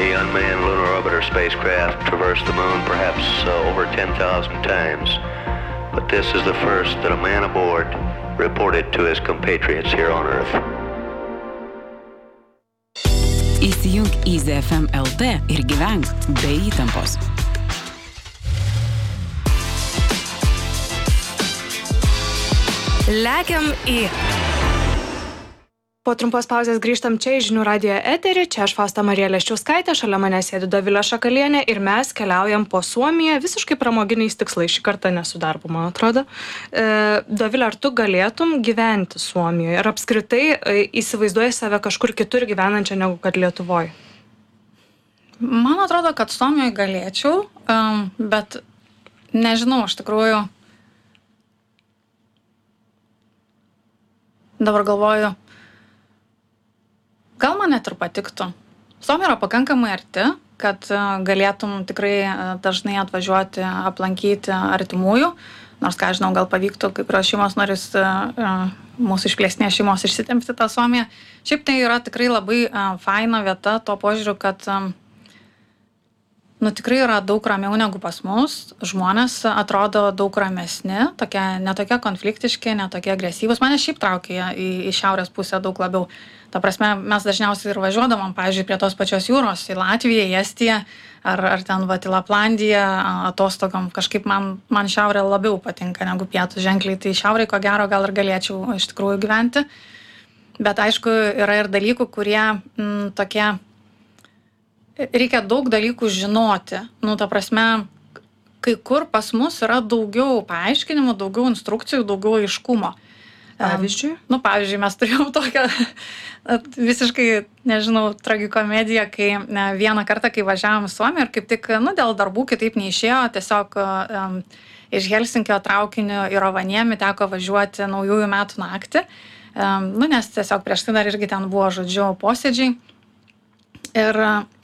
The unmanned lunar orbiter spacecraft traversed the moon perhaps over 10,000 times, but this is the first that a man aboard reported to his compatriots here on Earth. Įsijunk į ZFM LT ir gyvenk be įtampos. Lekiam į... Po trumpos pauzės grįžtam čia į Žinių radijo eterį. Čia aš Fausta Marija Leščiauskaitė, šalia mane sėdi Dovilė Šakalienė ir mes keliaujam po Suomiją visiškai pramoginiais tikslais. Šį kartą nesu darbu, man atrodo. Dovilė, ar tu galėtum gyventi Suomijoje? Ar apskritai įsivaizduoji save kažkur kitur gyvenančią negu kad Lietuvoje? Man atrodo, kad Suomijoje galėčiau, bet nežinau, iš tikrųjų. Dabar galvoju, gal man net ir patiktų. Suomija yra pakankamai arti, kad galėtum tikrai dažnai atvažiuoti, aplankyti artimųjų. Nors, ką žinau, gal pavyktų, kaip yra šeimos norės mūsų išplėsnės šeimos išsitempti tą Suomiją. Šiaip tai yra tikrai labai faina vieta tuo požiūriu, kad tikrai yra daug ramiau negu pas mus. Žmonės atrodo daug ramesni, netokie konfliktiški, netokie agresyvūs. Mane šiaip traukia į šiaurės pusę daug labiau. Ta prasme, mes dažniausiai ir važiuodavom, pavyzdžiui, prie tos pačios jūros, į Latviją, į Estiją, ar ten į Laplandiją atostogom. Kažkaip man šiaurė labiau patinka negu pietų ženkliai. Tai šiaurėje, ko gero, gal ir galėčiau iš tikrųjų gyventi. Bet aišku, yra ir dalykų, kurie tokie... Reikia daug dalykų žinoti. Ta prasme, kai kur pas mus yra daugiau paaiškinimų, daugiau instrukcijų, daugiau aiškumo. Pavyzdžiui? Pavyzdžiui, mes turėjom tokią visiškai, nežinau, tragikomediją, kai vieną kartą, kai važiavom į Suomiją ir kaip tik, dėl darbų kitaip neišėjo, tiesiog iš Helsinkio traukiniu į Rovaniemį teko važiuoti naujųjų metų naktį, nes tiesiog prieš tai dar irgi ten buvo, žodžiu, posėdžiai. Ir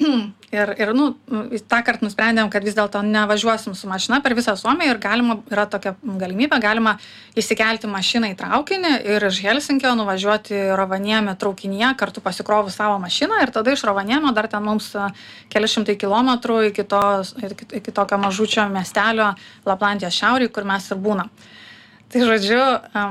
tą kartą nusprendėm, kad vis dėlto nevažiuosim su mašina per visą Suomiją ir yra tokia galimybė, galima įsikelti mašiną į traukinį ir iš Helsinkio nuvažiuoti į Rovaniemį traukinyje, kartu pasikrovus savo mašiną ir tada iš Rovaniemio dar ten mums keli šimtai kilometrų iki tokio mažučio miestelio Laplandijos šiaurėje, kur mes ir būnam. Tai žodžiu,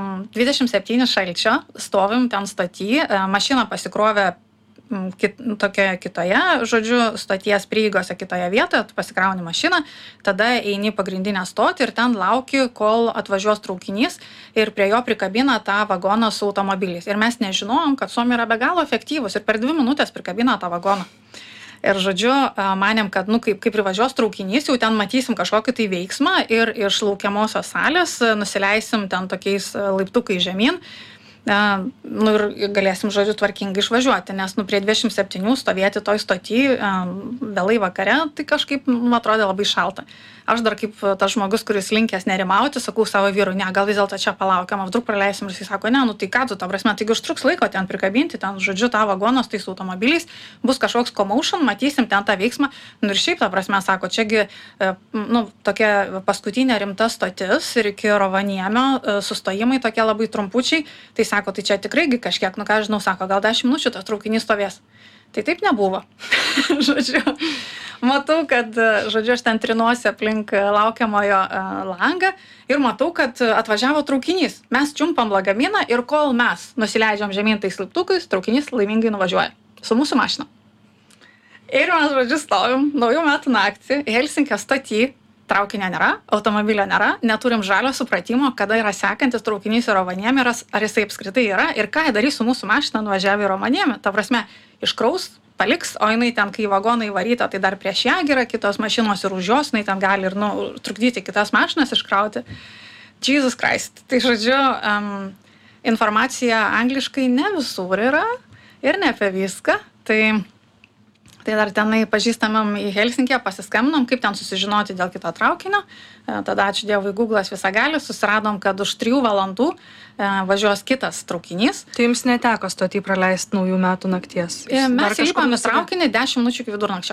27 šalčio, stovim ten stoty, mašiną pasikrovė tokia kitoje, žodžiu, stoties prieigose kitoje vietoje, tu pasikrauni mašiną, tada eini pagrindinę stotį ir ten lauki, kol atvažiuos traukinys ir prie jo prikabina tą vagoną su automobiliais. Ir mes nežinojom, kad Suomija yra be galo efektyvus ir per 2 minutės prikabina tą vagoną. Ir žodžiu, manėm, kad kaip privažiuos traukinys, jau ten matysim kažkokį tai veiksmą ir iš laukiamosios salės nusileisim ten tokiais laiptukais žemyn. Ir galėsim, žodžiu, tvarkingai išvažiuoti, nes prie 27 stovėti toj stoty vėlai vakare, tai kažkaip atrodė labai šalta. Aš dar kaip tas žmogus, kuris linkęs nerimauti, sakau savo vyrui, gal vis dėlto čia palaukiam, vdruk praleisim, ir jis sako, tai ką tu, ta prasme, taigi užtruks laiko ten prikabinti, ten, žodžiu, tą vagoną su tais automobiliais, bus kažkoks commotion, matysim ten tą veiksmą, ir šiaip, ta prasme, sako, čiagi, tokia paskutinė rimta stotis ir iki Rovaniemio sustojimai tokie labai trumpučiai, tai sako, tai čia tikrai kažkiek, ką žinau, sako, gal 10 minučių tas traukinys stovės. Tai taip nebuvo. Žodžiu, matau, kad, žodžiu, aš ten trinuosi aplink laukiamojo langą ir matau, kad atvažiavo traukinys. Mes čiumpam lagaminą ir kol mes nusileidžiam žemyn tais laiptukais, traukinys laimingai nuvažiuoja su mūsų mašina. Ir mes, žodžiu, stovim naujų metų naktį, Helsinkio stoty, traukinio nėra, automobilio nėra, neturim žalio supratimo, kada yra sekantis traukinys į Rovaniemį, ar jisai apskritai yra ir ką darys su mūsų mašina nuvažiavę į Rovaniemį. Ta prasme, iškraus, paliks, o jinai ten, kai vagoną įvaryta, tai dar prieš ją yra kitos mašinos ir už jos, jinai ten gali ir trukdyti kitas mašinas iškrauti. Jesus Christ. Tai žodžiu, informacija angliškai ne visur yra ir ne apie viską. Tai dar tenai pažįstamam į Helsinkį pasiskambinom, kaip ten susižinoti dėl kito traukinio. Tada, ačiū Dievui, Google'as visagalis, susiradom, kad už 3 valandų važiuos kitas traukinys. Tai jums neteko stotį praleisti naujų metų nakties? Mes įlipom į traukinį 10 minučių iki vidurnakčio.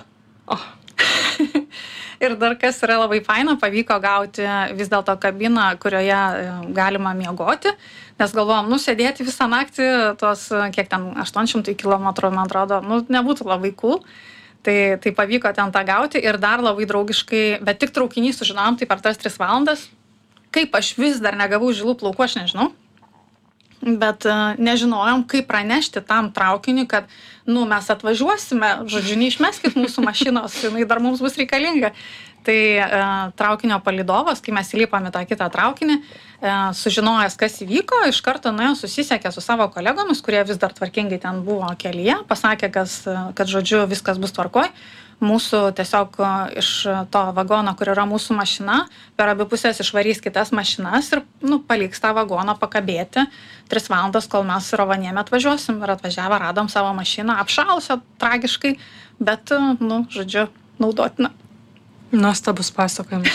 Ir dar kas yra labai faina, pavyko gauti vis dėlto kabiną, kurioje galima miegoti, nes galvojom, sėdėti visą naktį, tos, kiek ten, 800 km, man atrodo, nebūtų labai cool. Tai pavyko ten tą gauti ir dar labai draugiškai, bet tik traukinį sužinom, tai per tas 3 valandas. Kaip aš vis dar negavau žilų plaukų, aš nežinau. Bet nežinojom, kaip pranešti tam traukiniui, kad, mes atvažiuosime, žodžiu, neišmeskit mūsų mašinos, jinai dar mums bus reikalinga. Tai traukinio palydovas, kai mes įlipame tą kitą traukinį, sužinojęs, kas įvyko, iš karto susisiekė su savo kolegomis, kurie vis dar tvarkingai ten buvo kelyje, pasakė, kad žodžiu, viskas bus tvarkoj. Mūsų tiesiog iš to vagono, kur yra mūsų mašina, per abi pusės išvarys kitas mašinas ir paliks tą vagoną pakabėti 3 valandas, kol mes Rovaniemį atvažiuosim. Ir atvažiavę radom savo mašiną, apšalusią tragiškai, bet, žodžiu, naudotina. Nuostabus pasakojimas.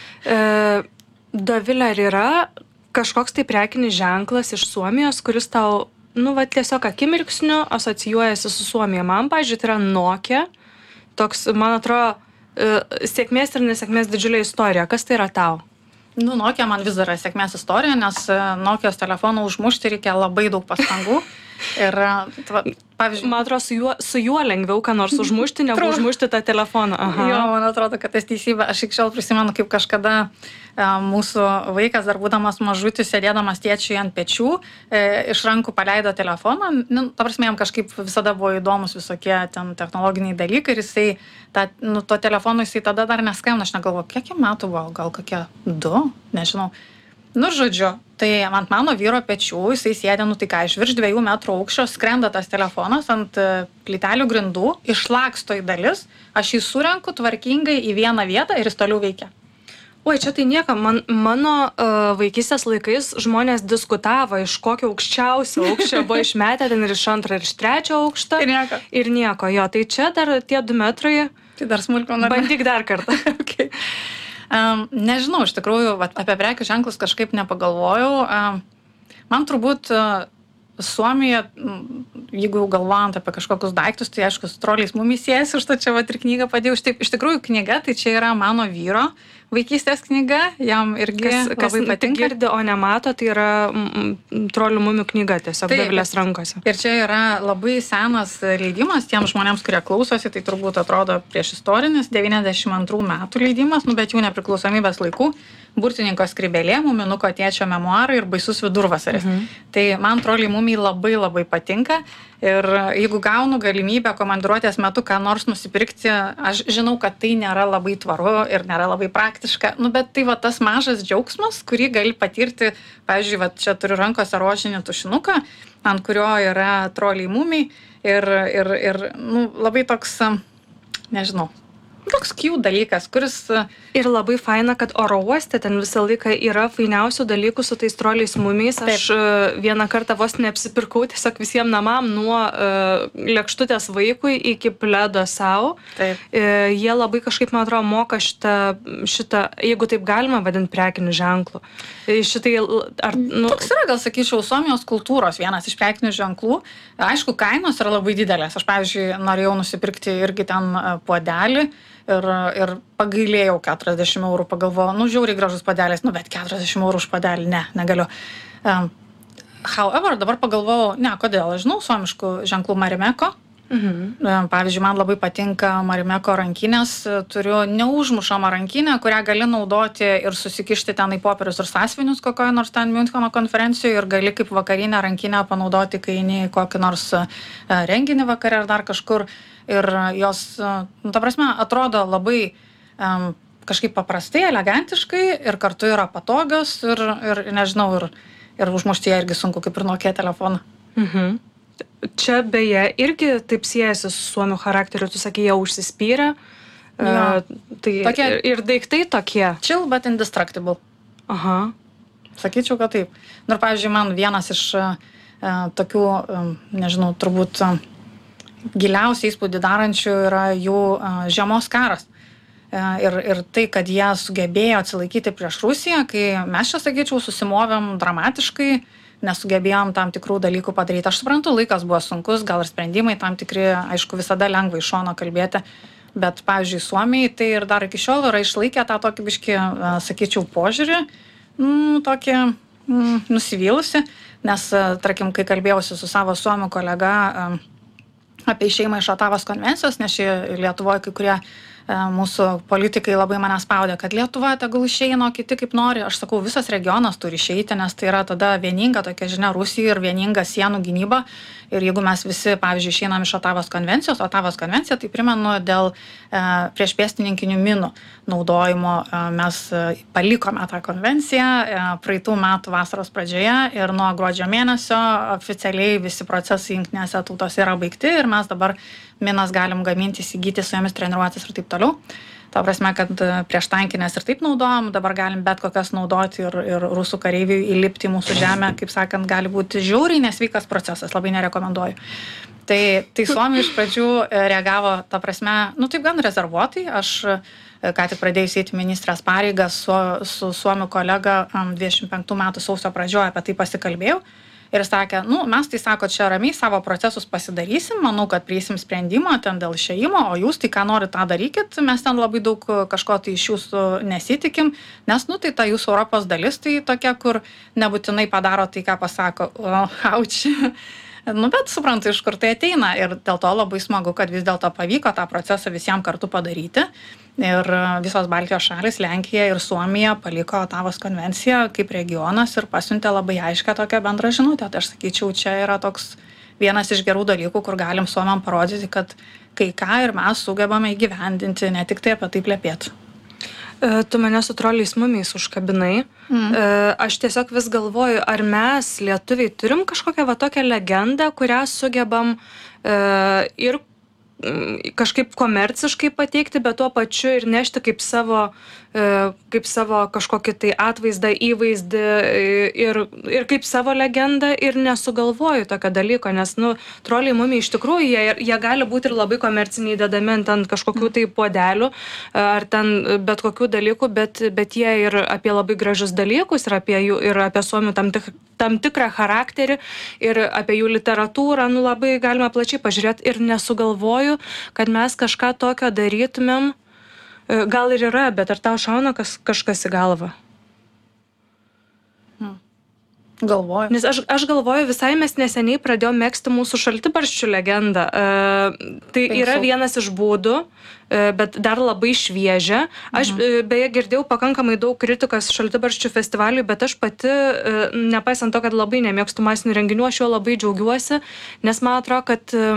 Dovilė, ar yra kažkoks tai prekinis ženklas iš Suomijos, kuris tau, tiesiog akimirksniu asocijuojasi su Suomija? Man, pavyzdžiui, tai yra Nokia. Toks, man atrodo, sėkmės ir nesėkmės didžiulė istorija. Kas tai yra tau? Nokia man vis dar yra sėkmės istorija, nes Nokios telefoną užmušti reikia labai daug pastangų. Ir, pavyzdžiui, man atrodo, su juo lengviau ką nors užmušti, negu užmušti tą telefoną. Aha. Jo, man atrodo, kad tas teisybė. Aš iki šiol prisimenu, kaip kažkada mūsų vaikas, dar būdamas mažutis, sėdėdamas tėčiui ant pečių, iš rankų paleido telefoną. Ta prasme, jam kažkaip visada buvo įdomus visokie ten technologiniai dalykai ir jisai, to telefono jisai tada dar neskambino, aš negalvoju, kiek metų buvo, gal kokie 2, nežinau. Žodžiu, tai ant mano vyro pečių, jisai sėdė, tai ką, iš virš 2 metrų aukščio, skrenda tas telefonas ant plytelių grindų, išlaksto į dalis, aš jį surenku tvarkingai į vieną vietą ir jis toliau veikia. Oi, čia tai nieko, mano vaikystės laikais žmonės diskutavo, iš kokio aukščiausio aukščio buvo išmetę, ten ir iš 2 ir iš 3 aukšto. Ir nieko, jo, tai čia dar tie 2 metrai. Tai dar smulkmena. Bandyk dar kartą. Okay. Nežinau, iš tikrųjų, apie prekių ženklus kažkaip nepagalvojau. Man turbūt Suomija, jeigu galvojant apie kažkokius daiktus, tai aišku, su troliais mumis siejasi, už to čia ir knygą padėjau. Iš tikrųjų, knyga, tai čia yra mano vyro vaikystės knyga, jam irgi labai patinka. Girdi, o nemato, tai yra trolių mumių knyga, tiesiog Dovilės rankose. Ir čia yra labai senas leidimas, tiems žmonėms, kurie klausosi, tai turbūt atrodo prieš istorinis, 92 metų leidimas, bet jų nepriklausomybės laikų, Burtininko skrybėlė, Muminuko tėčio memuarai ir Baisus vidurvasaris. Tai man troliai mumiai labai labai patinka ir jeigu gaunu galimybę komandiruotės metu ką nors nusipirkti, aš žinau, kad tai nėra labai tvaru ir nėra labai praktiška, bet tai tas mažas džiaugsmas, kurį gali patirti, pavyzdžiui, čia turiu rankose rožinį tušinuką, ant kurio yra troliai mumiai ir labai toks, nežinau, toks cute dalykas, kuris... Ir labai faina, kad oro uoste ten visą laiką yra fainiausių dalykų su tais troliais mumiais. Aš vieną kartą vos neapsipirkau tiesiog visiems namam nuo lėkštutės vaikui iki pledo savo. Jie labai kažkaip, man atrodo, moka šitą, jeigu taip galima vadinti prekiniu ženklu. Toks yra, gal sakyčiau, Suomijos kultūros vienas iš prekinių ženklų. Aišku, kainos yra labai didelės. Aš, pavyzdžiui, norėjau nusipirkti irgi ten puodelį. Ir pagailėjau 40 eurų, pagalvojau, žiauriai gražus puodelis, bet 40 eurų už puodelį, negaliu. However, dabar pagalvojau, kodėl, aš žinau suomiškų ženklų Marimekko. Pavyzdžiui, man labai patinka Marimekko rankinės, turiu neužmušamą rankinę, kurią gali naudoti ir susikišti ten į popierius ir sąsiuvinius kokioje nors ten Miuncheno konferencijoje ir gali kaip vakarinę rankinę panaudoti, kai eini į kokį nors renginį vakarę ar dar kažkur. Ir jos, ta prasme, atrodo labai kažkaip paprastai, elegantiškai ir kartu yra patogios ir nežinau, ir užmušti ją irgi sunku, kaip ir Nokia telefoną. Čia beje irgi taip siejasi su suomių charakteriu, tu sakai, jie užsispyrę. Ir daiktai tokie. Chill, but indestructible. Aha. Sakyčiau, kad taip. Ir pavyzdžiui, man vienas iš tokių, nežinau, turbūt giliausiai įspūdį darančių yra jų žiemos karas. Ir tai, kad jie sugebėjo atsilaikyti prieš Rusiją, kai mes čia, sakyčiau, susimovėm dramatiškai, nesugebėjom tam tikrų dalykų padaryti. Aš suprantu, laikas buvo sunkus, gal ir sprendimai tam tikri, aišku, visada lengva iš šono kalbėti, bet, pavyzdžiui, Suomijai tai ir dar iki šiol yra išlaikę tą tokį biškį, sakyčiau, požiūrį, tokį nusivylusi, nes, tarkim, kai kalbėjausi su savo suomių kolega apie išėjimą iš Otavos konvencijos, nes Lietuvoje kai kurie mūsų politikai labai mane spaudė, kad Lietuva tegul išeina, kiti kaip nori. Aš sakau, visas regionas turi išeiti, nes tai yra tada vieninga tokia žinia Rusijai ir vieninga sienų gynyba. Ir jeigu mes visi, pavyzdžiui, išeinam iš Otavos konvencijos, Otavos konvencija, tai primenu, dėl priešpėstininkinių minų naudojimo mes palikome tą konvenciją praeitų metų vasaros pradžioje ir nuo gruodžio mėnesio oficialiai visi procesai Jungtinėse tautose yra baigti ir mes dabar minas galim gaminti, įsigyti, su jomis treniruotis ir taip toliau. Ta prasme, kad prieš tankinės ir taip naudojam, dabar galim bet kokias naudoti ir rusų kareiviui įlipti į mūsų žemę, kaip sakant, gali būti žiauriai nesveikas procesas, labai nerekomenduoju. Tai Suomija iš pradžių reagavo, ta prasme, taip gan rezervuotai. Aš ką tik pradėjus eiti ministrės pareigas su suomių kolega 25 metų sausio pradžioje apie tai pasikalbėjau. Ir sakė, mes tai sako, čia ramiai savo procesus pasidarysim, manau, kad prieisim sprendimą ten dėl išėjimo, o jūs tai ką norit, tą darykit, mes ten labai daug kažko tai iš jūsų nesitikim, nes, tai ta jūsų Europos dalis, tai tokia, kur nebūtinai padaro tai, ką pasako, auči. Bet suprantu, iš kur tai ateina ir dėl to labai smagu, kad vis dėlto pavyko tą procesą visiems kartu padaryti. Ir visos Baltijos šalys, Lenkija ir Suomija paliko Otavos konvenciją kaip regionas ir pasiuntė labai aiškę tokią bendrą žinutę. Tai aš sakyčiau, čia yra toks vienas iš gerų dalykų, kur galim Suomiam parodyti, kad kai ką ir mes sugebame įgyvendinti, ne tik tai apie tai plepėti. Tu mane su troliais mumiais užkabinai. Aš tiesiog vis galvoju, ar mes, lietuviai, turim kažkokią tokią legendą, kurią sugebam ir kažkaip komerciškai pateikti, bet tuo pačiu ir nešti kaip savo kažkokį tai atvaizdą, įvaizdį ir kaip savo legendą ir nesugalvoju tokio dalyko, nes, troliai mumiai iš tikrųjų, jie gali būti ir labai komerciniai dedami ant kažkokių tai puodelių ar ten bet kokių dalykų, bet jie ir apie labai gražius dalykus ir apie suomių tam tikrą charakterį ir apie jų literatūrą, labai galime plačiai pažiūrėti ir nesugalvoju, kad mes kažką tokio darytumėm. Gal ir yra, bet ar tau šauna kažkas į galvą? Galvoju. Nes aš galvoju, visai mes neseniai pradėjome mėgsti mūsų šaltibarščių legendą. Tai yra vienas iš būdų, bet dar labai šviežia. Aš beje girdėjau pakankamai daug kritikos šaltibarščių festivaliui, bet aš pati, nepaisant to, kad labai nemėgstu masinių renginių, aš jo labai džiaugiuosi, nes man atrodo,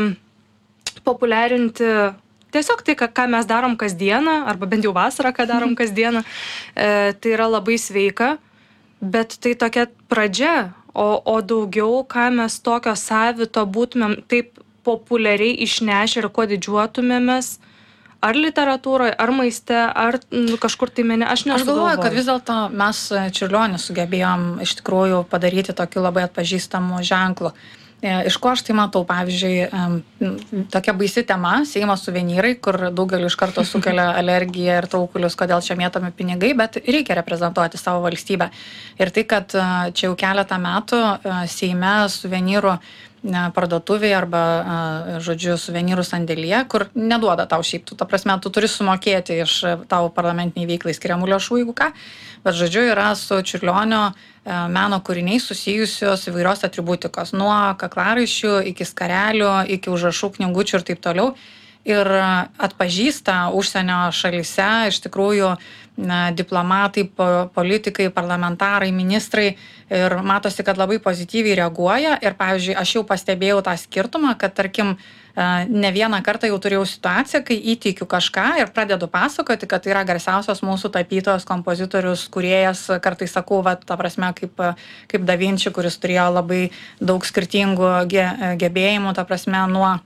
kad populiarinti tiesiog tai, ką mes darom kasdieną, arba bent jau vasarą, ką darom kasdieną, tai yra labai sveika, bet tai tokia pradžia, o daugiau, ką mes tokio savito būtumėm taip populiariai išnešę ir kuo didžiuotumėmės, ar literatūroje, ar maiste, ar kažkur tai mene, aš nesugalvoju. Aš galvoju, kad vis dėlto mes Čiurlionį sugebėjom iš tikrųjų padaryti tokiu labai atpažįstamu ženklu. Iš ko aš tai matau, pavyzdžiui, tokia baisi tema, Seimo suvenyrai, kur daugeliu iš karto sukelia alergiją ir traukulius, kodėl čia mėtomi pinigai, bet reikia reprezentuoti savo valstybę. Ir tai, kad čia jau keletą metų Seime suvenyrų parduotuvėje arba, suvenyrų sandėlyje, kur neduoda tau šiaip, ta prasme, tu turi sumokėti iš tavo parlamentiniai veiklai skiriamų lėšų, jeigu ką, bet yra su Čiurlionio meno kūriniai susijusios įvairios atributikos, nuo kaklaraiščių iki skarelių, iki užrašų, knygučių ir taip toliau. Ir atpažįsta užsienio šalyse iš tikrųjų diplomatai, politikai, parlamentarai, ministrai ir matosi, kad labai pozityviai reaguoja. Ir, pavyzdžiui, aš jau pastebėjau tą skirtumą, kad, tarkim, ne vieną kartą jau turėjau situaciją, kai įteikiu kažką ir pradedu pasakoti, kad tai yra garsiausios mūsų tapytojas, kompozitorius, kūrėjas, kartais sakau, ta prasme, kaip Da Vinci, kuris turėjo labai daug skirtingų gebėjimų, ta prasme,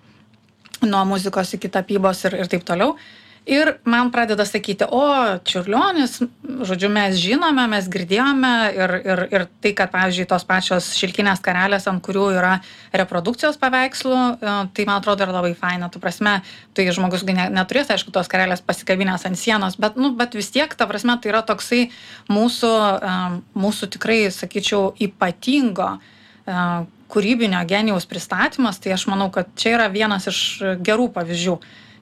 nuo muzikos iki tapybos ir taip toliau. Ir man pradeda sakyti, Čiurlionis, mes žinome, mes girdėjome ir tai, kad, pavyzdžiui, tos pačios šilkinės skarelės, ant kurių yra reprodukcijos paveikslų, tai, man atrodo, yra labai faina. Tu prasme, tai žmogus neturės, aišku, tos skarelės pasikabinės ant sienos, bet vis tiek, ta prasme, tai yra toksai mūsų tikrai, sakyčiau, ypatingo kūrybinio genijaus pristatymas, tai aš manau, kad čia yra vienas iš gerų pavyzdžių.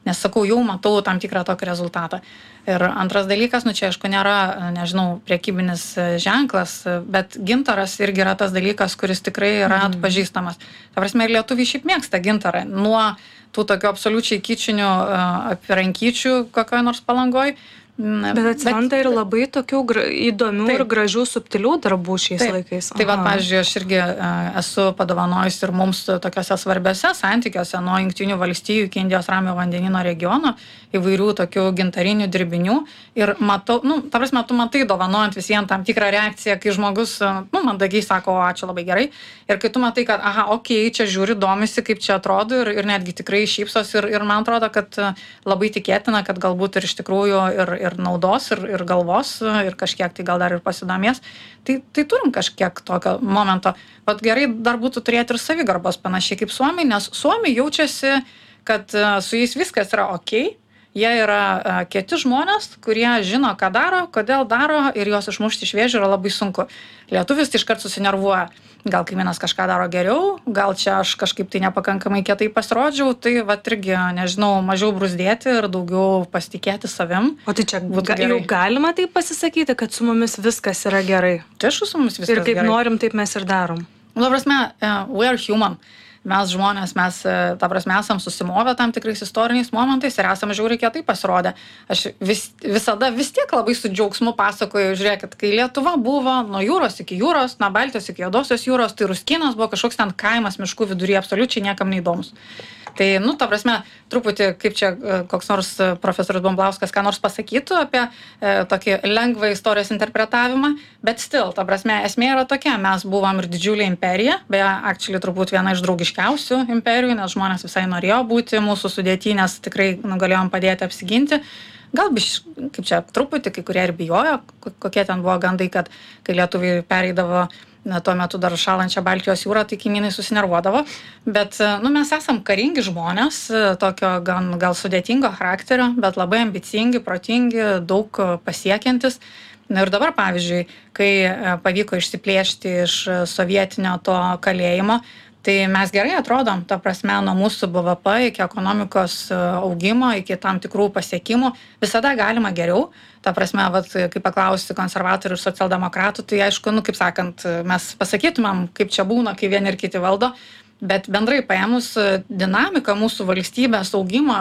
nes sakau, jau matau tam tikrą tokį rezultatą. Ir antras dalykas, čia aišku nėra, nežinau, prekybinis ženklas, bet gintaras irgi yra tas dalykas, kuris tikrai yra atpažįstamas. Ta prasme, ir lietuviai šiaip mėgsta gintarą. Nuo tų tokių absoliučiai kičinių aprankyčių kokioje nors Palangoj. Bet atsiranda ir labai tokių įdomių ir gražių subtilių darbų šiais laikais. Tai va, pavyzdžiui, aš irgi esu padovanojus ir mums tokiuose svarbiuose santykiuose nuo Jungtinių valstijų iki Indijos Ramiojo vandenyno regiono įvairių tokių gintarinių dirbinių ir matau, ta prasme, tu matai dovanojant visiems tam tikrą reakciją, kai žmogus, mandagiai sako, ačiū labai gerai, ir kai tu matai, kad, čia žiūri, domisi, kaip čia atrodo ir netgi tikrai šypsos ir man atrodo, kad labai tikėtina, kad galbūt ir iš tikrųjų ir naudos, ir galvos, ir kažkiek tai gal dar ir pasidomės. Tai turim kažkiek tokio momento. Vat gerai dar būtų turėti ir savigarbos panašiai kaip Suomiai, nes Suomiai jaučiasi, kad su jais viskas yra okei. Jie yra kieti žmonės, kurie žino, ką daro, kodėl daro ir juos išmušti iš vėžių yra labai sunku. Lietuvis tai iškart susinervuoja. Gal kaimynas kažką daro geriau, gal čia aš kažkaip tai nepakankamai kietai pasirodžiau, tai vat irgi, nežinau, mažiau bruzdėti ir daugiau pasitikėti savim. O tai čia jau galima taip pasisakyti, kad su mumis viskas yra gerai? Tai aišku, su mumis viskas gerai. Ir kaip gerai. Norim, taip mes ir darom. Prasme, we are human. Mes žmonės, ta prasme, esam susimovę tam tikrais istoriniais momentais ir esam žiauriai kietai pasirodę. Aš visada vis tiek labai su džiaugsmu pasakoju, žiūrėkit, kai Lietuva buvo nuo jūros iki jūros, nuo Baltijos iki Juodosios jūros, tai Ruskynas buvo kažkoks ten kaimas miškų viduryje, absoliučiai niekam neįdomus. Tai, ta prasme, truputį, kaip čia koks nors profesorius Bumblauskas ką nors pasakytų apie tokį lengvą istorijos interpretavimą, bet still, ta prasme, esmė yra tokia, mes buvom ir didžiulė imperija, beje, actually turbūt viena iš draugiškiausių imperijų, nes žmonės visai norėjo būti mūsų sudėty, nes tikrai galėjom padėti apsiginti. Gal kaip čia truputį, kai kurie ir bijojo, kokie ten buvo gandai, kad kai lietuviai pereidavo tuo metu dar šalančią Baltijos jūrą, tai kaimynai susinervuodavo. Bet mes esam karingi žmonės, tokio gal sudėtingo charakterio, bet labai ambicingi, protingi, daug pasiekiantis. Ir dabar, pavyzdžiui, kai pavyko išsiplėšti iš sovietinio to kalėjimo, tai mes gerai atrodom, ta prasme, nuo mūsų BVP iki ekonomikos augimo, iki tam tikrų pasiekimų, visada galima geriau. Ta prasme, kai paklausti konservatorių ir socialdemokratų, tai aišku, kaip sakant, mes pasakytumėm, kaip čia būna, kai vieni ir kiti valdo, bet bendrai paėmus dinamika mūsų valstybės augimo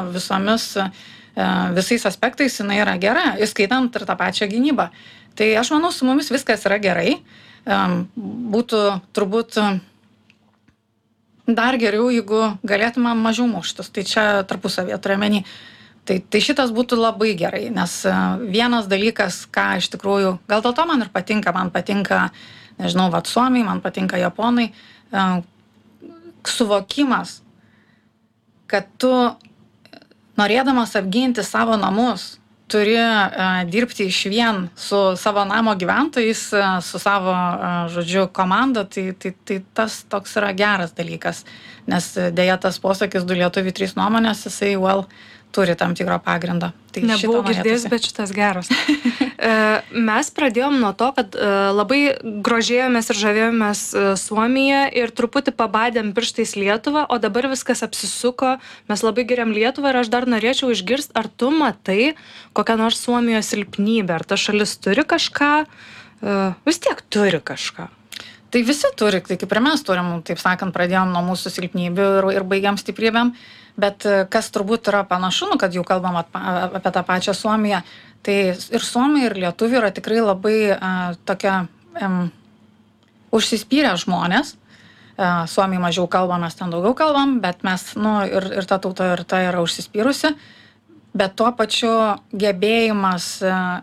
visais aspektais, jinai yra gera, įskaitant ir tą pačią gynybą. Tai aš manau, su mumis viskas yra gerai. Būtų turbūt dar geriau, jeigu galėtume mažiau muštis. Tai čia tarpusavėje turiuomenį. Tai šitas būtų labai gerai, nes vienas dalykas, ką iš tikrųjų, gal dėl to man ir patinka, nežinau, Suomiai, man patinka Japonai, suvokimas, kad tu, norėdamas apginti savo namus, turi dirbti išvien su savo namo gyventojais, su savo, komanda, tai tas toks yra geras dalykas, nes dėja tas posakis 2 lietuviai 3 nuomonės, jisai turi tam tikrą pagrindą. Tai nebuvau girdėjęs, bet šitas geras. Mes pradėjom nuo to, kad labai grožėjomės ir žavėjomės Suomiją ir truputį pabadėm pirštais Lietuvą, o dabar viskas apsisuko, mes labai geriam Lietuvą ir aš dar norėčiau išgirsti, ar tu matai kokią nors Suomijos silpnybę, ar ta šalis turi kažką, vis tiek turi kažką. Tai visi turi, tai kaip ir mes turim, taip sakant, pradėjom nuo mūsų silpnybių ir baigiam stiprybėm. Bet kas turbūt yra panašu, kad jau kalbam apie tą pačią Suomiją, tai ir Suomiai, ir lietuviai yra tikrai labai tokia užsispyrę žmonės. Suomiai mažiau kalbam, mes ten daugiau kalbam, bet mes, ir ta tauta yra užsispyrusi. Bet tuo pačiu gebėjimas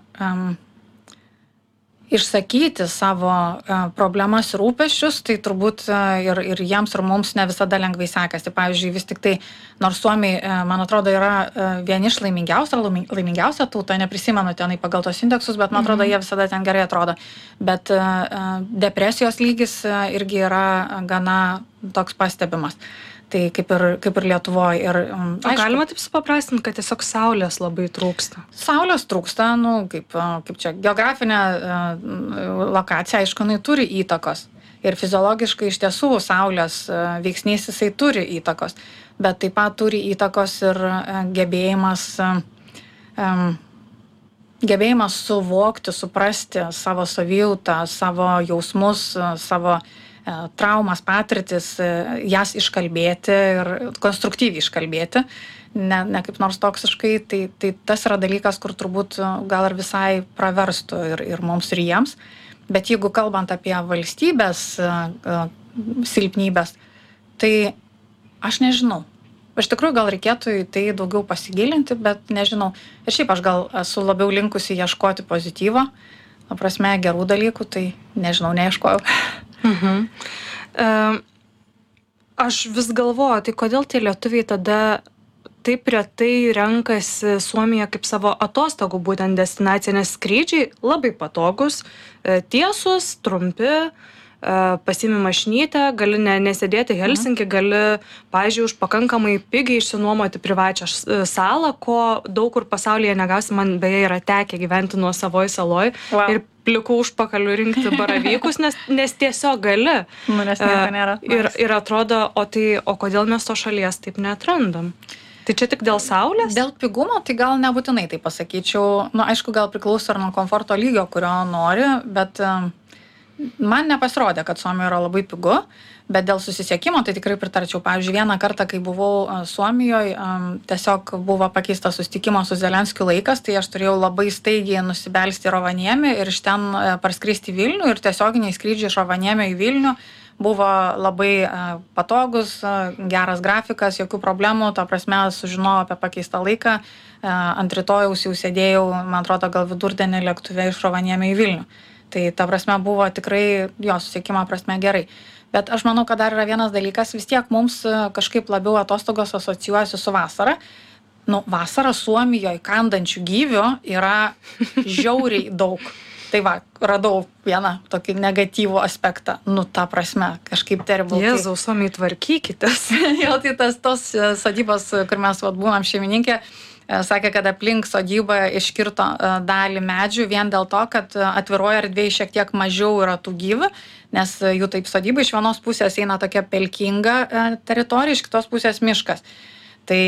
išsakyti savo problemas ir rūpesčius, tai turbūt ir jiems, ir mums ne visada lengvai sekasi. Pavyzdžiui, vis tik tai, nors Suomiai, man atrodo, yra vieni iš laimingiausia tauta, neprisimenu tenai pagal tos indeksus, bet man atrodo, jie visada ten gerai atrodo. Bet depresijos lygis irgi yra gana toks pastebimas. Tai kaip ir Lietuvoje. O galima taip supaprastinti, kad tiesiog saulės labai trūksta? Saulės trūksta, kaip čia, geografinė lokacija, aišku, jinai turi įtakos. Ir fiziologiškai iš tiesų saulės veiksnys jisai turi įtakos, bet taip pat turi įtakos ir gebėjimas suvokti, suprasti savo savijautą, savo jausmus, savo traumas, patirtis, jas iškalbėti ir konstruktyviai iškalbėti, ne kaip nors toksiškai, tai tas yra dalykas, kur turbūt gal ir visai praverstų ir mums ir jiems. Bet jeigu kalbant apie valstybės silpnybės, tai aš nežinau. Iš tikrųjų gal reikėtų į tai daugiau pasigilinti, bet nežinau. Ir šiaip aš gal esu labiau linkusi ieškoti pozityvo, prasme gerų dalykų, tai nežinau, neieškojau. Aš vis galvoju, tai kodėl tie lietuviai tada taip retai renkasi Suomiją kaip savo atostogų būtent destinaciją, nes skrydžiai labai patogus, tiesus, trumpi, pasiimi mašinytę, gali nesėdėti Helsinki, gali, pavyzdžiui, už pakankamai pigiai išsinuomoti privačią salą, ko daug kur pasaulyje negausi, man beje yra tekę gyventi nuosavoj saloj ir plikų užpakalių rinkti baravykus, nes tiesiog gali. Nes nieko nėra. Ir atrodo, o kodėl mes to šalies taip neatrandam? Tai čia tik dėl saulės? Dėl pigumo, tai gal nebūtinai tai pasakyčiau. Aišku, gal priklauso ir nuo komforto lygio, kurio nori, bet man nepasirodė, kad Suomijoje yra labai pigu, bet dėl susisiekimo tai tikrai pritarčiau. Pavyzdžiui, vieną kartą, kai buvau Suomijoje, tiesiog buvo pakeistas susitikimo su Zelenskiu laikas, tai aš turėjau labai staigiai nusibelsti į Rovaniemį ir iš ten parskristi į Vilnių ir tiesioginiai skrydžiai iš Rovaniemio į Vilnių buvo labai patogus, geras grafikas, jokių problemų, to prasme sužinojau apie pakeistą laiką, ant rytojaus jau sėdėjau, man atrodo, gal vidurdienį lėktuve iš Rovaniemio į Vilnių. Tai ta prasme buvo tikrai jo susiekimo prasme gerai. Bet aš manau, kad dar yra vienas dalykas, vis tiek mums kažkaip labiau atostogos asocijuojasi su vasara. Vasara Suomijoje kandančių gyvių yra žiauriai daug. Tai va, radau vieną tokį negatyvų aspektą. Ta prasme, kažkaip terrible. Jėzau, Suomiai, tvarkykitės. Jo, tai tos sodybos, kur mes būnam šeimininkė, sakė, kad aplink sodybą iškirto dalį medžių vien dėl to, kad atviroje erdvėje šiek tiek mažiau yra tų gyvių, nes jų taip sodyba iš vienos pusės eina tokia pelkinga teritorija, iš kitos pusės miškas. Tai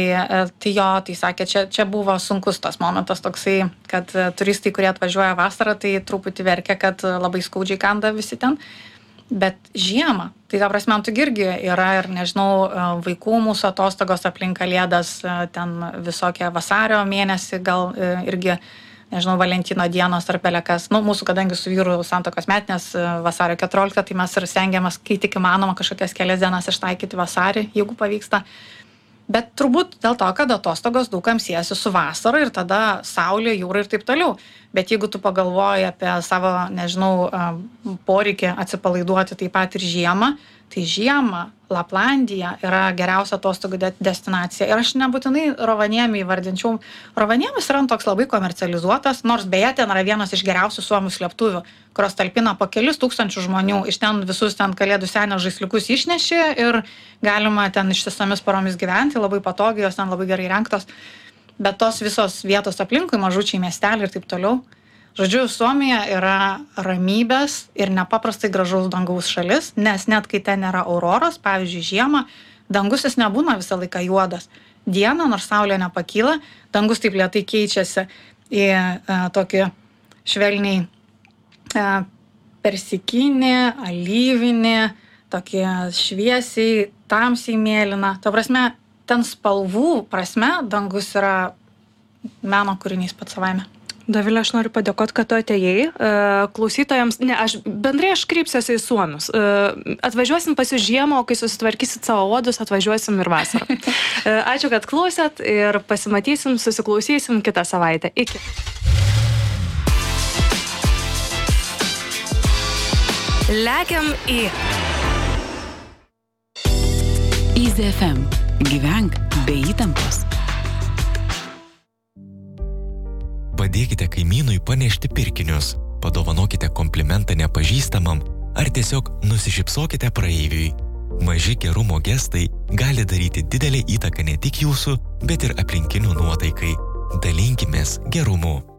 sakė, čia buvo sunkus tas momentas toksai, kad turistai, kurie atvažiuoja vasarą, tai truputį verkia, kad labai skaudžiai kanda visi ten. Bet žiemą, tai ta prasme, tu irgi yra ir, nežinau, vaikų mūsų atostogos aplink Kalėdas, ten visokie vasario mėnesį, gal irgi, nežinau, Valentino dienos ar pelekas. Mūsų, kadangi su vyru santuokos metinės vasario 14, tai mes ir stengiamės, kai tik įmanoma, kažkokias kelias dienas ištaikyti vasarį, jeigu pavyksta. Bet turbūt dėl to, kad atostogos daugam siejasi su vasara ir tada saulė, jūra ir taip toliau. Bet jeigu tu pagalvoji apie savo, nežinau, poreikį atsipalaiduoti taip pat ir žiemą, tai žiemą Laplandija yra geriausia atostogų destinacija. Ir aš nebūtinai Rovaniemį įvardinčiau. Rovaniemis yra toks labai komercializuotas, nors beje ten yra vienas iš geriausių suomių slėptuvių, kurios talpina po kelius tūkstančių žmonių. Iš ten visus ten kalėdų senio žaisliukus išneši ir galima ten ištisomis paromis gyventi, labai patogiai, jos ten labai gerai rengtos. Bet tos visos vietos aplinkui, mažučiai miesteliai ir taip toliau. Žodžiu, Suomija yra ramybės ir nepaprastai gražaus dangaus šalis, nes net kai ten nėra auroros, pavyzdžiui, žiemą, dangus jis nebūna visą laiką juodas. Dieną, nors saulė nepakyla, dangus taip lėtai keičiasi į tokį švelniai persikinį, alyvinį, tokį šviesiai, tamsiai mėlyną. Ta prasme, ten spalvų prasme dangus yra meno kūrinys pats savaime. Dovilė, aš noriu padėkoti, kad tu atėjai. Klausytojams, aš kreipsiuosi į suomius. Atvažiuosim pas jūs žiemą, o kai susitvarkysit savo uodus, atvažiuosim ir vasarą. Ačiū, kad klausėt ir pasimatysim, susiklausysim kitą savaitę. Iki. Lekiam į Easy FM. Gyvenk be įtampos. Padėkite kaimynui panešti pirkinius, padovanokite komplimentą nepažįstamam ar tiesiog nusišypsokite praeiviui. Maži gerumo gestai gali daryti didelę įtaką ne tik jūsų, bet ir aplinkinių nuotaikai. Dalinkimės gerumu.